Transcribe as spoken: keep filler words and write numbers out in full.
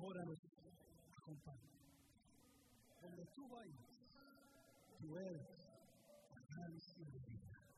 ahora nos acompaña. Donde tú vayas, tú eres la gran sabiduría.